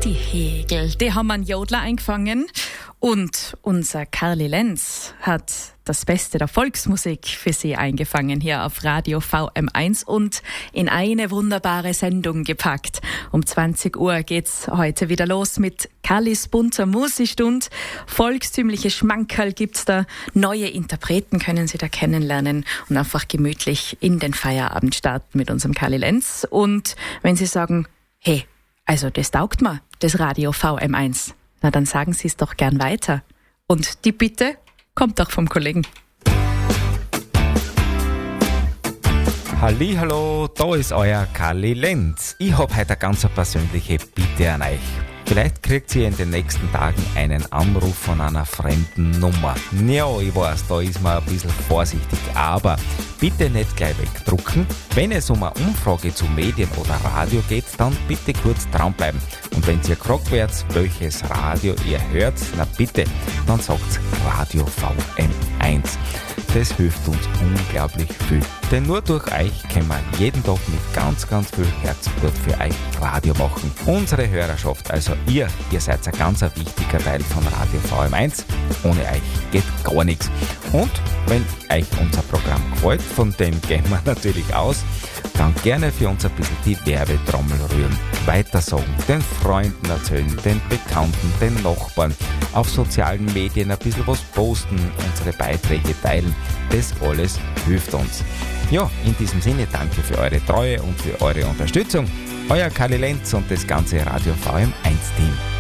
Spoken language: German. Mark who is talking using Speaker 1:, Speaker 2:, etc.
Speaker 1: die Hegel, die haben einen Jodler eingefangen und unser Karli Lenz hat das Beste der Volksmusik für Sie eingefangen hier auf Radio VM1 und in eine wunderbare Sendung gepackt. Um 20 Uhr geht's heute wieder los mit Karlis bunter Musikstund. Volkstümliche Schmankerl gibt's da, neue Interpreten können Sie da kennenlernen und einfach gemütlich in den Feierabend starten mit unserem Karli Lenz. Und wenn Sie sagen, hey, also das taugt mir, das Radio VM1, na dann sagen Sie es doch gern weiter. Und die Bitte kommt auch vom Kollegen.
Speaker 2: Hallihallo, da ist euer Karli Lenz. Ich hab heute eine ganz persönliche Bitte an euch. Vielleicht kriegt ihr in den nächsten Tagen einen Anruf von einer fremden Nummer. Ja, ich weiß, da ist man ein bisschen vorsichtig, aber bitte nicht gleich wegdrucken. Wenn es um eine Umfrage zu Medien oder Radio geht, dann bitte kurz dranbleiben. Und wenn ihr gefragt werdet, welches Radio ihr hört, na bitte, dann sagt's Radio VM1. Das hilft uns unglaublich viel. Denn nur durch euch können wir jeden Tag mit ganz, ganz viel Herzblut für euch Radio machen. Unsere Hörerschaft, also ihr seid ein ganz wichtiger Teil von Radio VM1. Ohne euch geht gar nichts. Und wenn euch unser Programm gefällt, von dem gehen wir natürlich aus, dann gerne für uns ein bisschen die Werbetrommel rühren. Weitersagen, den Freunden erzählen, den Bekannten, den Nachbarn, auf sozialen Medien ein bisschen was posten, unsere Beiträge teilen. Das alles hilft uns. Ja, in diesem Sinne danke für eure Treue und für eure Unterstützung. Euer Karli Lenz und das ganze Radio VM1-Team.